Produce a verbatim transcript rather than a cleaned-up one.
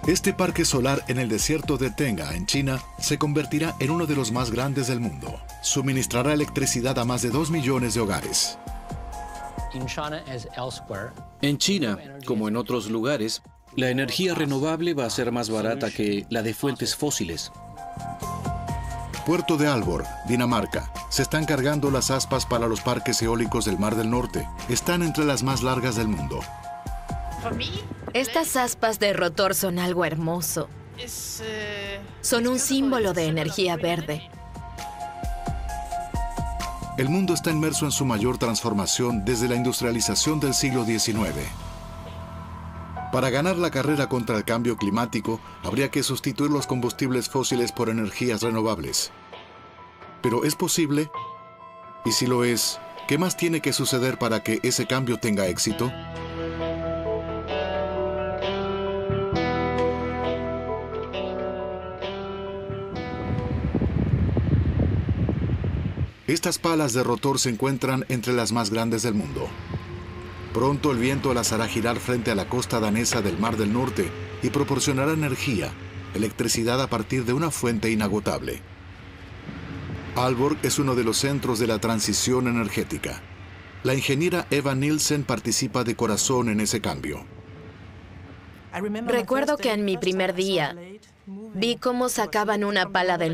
Este parque solar en el desierto de Tenga, en China, se convertirá en uno de los más grandes del mundo. Suministrará electricidad a más de dos millones de hogares. En China, como en otros lugares, la energía renovable va a ser más barata que la de fuentes fósiles. Puerto de Aalborg, Dinamarca. Se están cargando las aspas para los parques eólicos del Mar del Norte. Están entre las más largas del mundo. Estas aspas de rotor son algo hermoso. Son un símbolo de energía verde. El mundo está inmerso en su mayor transformación desde la industrialización del siglo diecinueve. Para ganar la carrera contra el cambio climático, habría que sustituir los combustibles fósiles por energías renovables. ¿Pero es posible? Y si lo es, ¿qué más tiene que suceder para que ese cambio tenga éxito? Estas palas de rotor se encuentran entre las más grandes del mundo. Pronto el viento las hará girar frente a la costa danesa del Mar del Norte y proporcionará energía, electricidad a partir de una fuente inagotable. Aalborg es uno de los centros de la transición energética. La ingeniera Eva Nielsen participa de corazón en ese cambio. Recuerdo que en mi primer día vi cómo sacaban una pala del